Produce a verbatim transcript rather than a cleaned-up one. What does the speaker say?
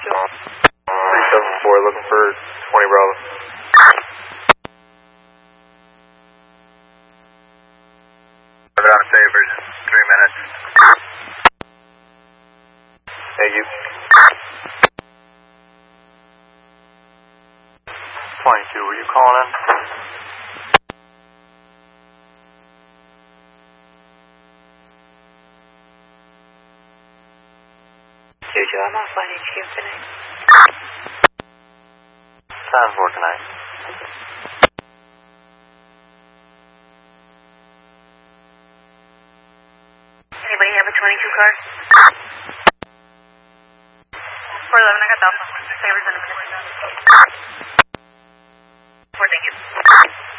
twenty-two. three seven four, looking for twenty Bravo. We're on Savers in three minutes. Thank you. twenty-two, were you calling in? Juju, I'm offline H Q, good night. ten four, good night. Anybody have a twenty-two car? four eleven, I got that one. Savers in a minute.